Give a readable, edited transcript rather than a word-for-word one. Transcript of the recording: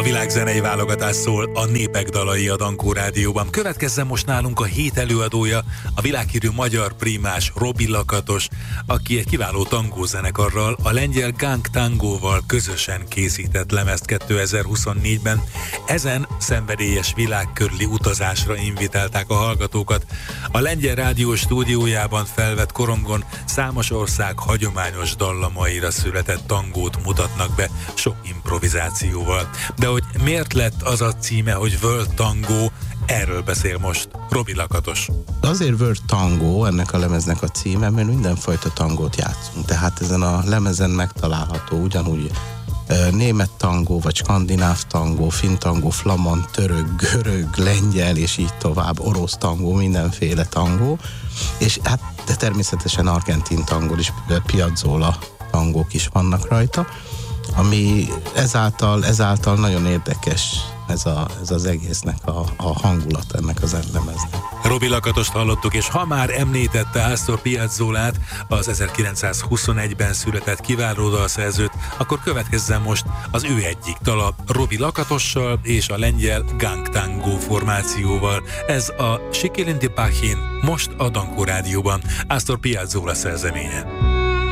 világ zenei válogatás szól, a népek dalai a Dankó Rádióban. Következzen most nálunk a hét előadója, a világhírű magyar prímás Robi Lakatos, aki egy kiváló tangózenekarral, a lengyel Gang Tangóval közösen készített lemezt 2024-ben. Ezen szenvedélyes világkörüli utazásra invitálták a hallgatókat. A lengyel rádió stúdiójában felvett korongon számos ország hagyományos dallamaira született tangót mutatnak be, sok improvizációval. De hogy miért lett az a címe, hogy World Tango, erről beszél most Robi Lakatos. Azért World Tango ennek a lemeznek a címe, mert mindenfajta tangót játszunk. Tehát ezen a lemezen megtalálható ugyanúgy német tangó, vagy skandináv tangó, finn tangó, flamand, török, görög, lengyel, és így tovább, orosz tangó, mindenféle tangó. És hát de természetesen argentin tangó is, piazzolla tangók is vannak rajta, ami ezáltal nagyon érdekes ez az egésznek a hangulat ennek az lemeznek. Robi Lakatost hallottuk, és ha már említette Astor Piazzolát, az 1921-ben született kiváló dalszerzőt, akkor következzen most az ő egyik dala Robi Lakatossal és a lengyel Gang Tango formációval. Ez a Sikilinti Pachin, most a Dankó Rádióban, Astor Piazzola szerzeménye.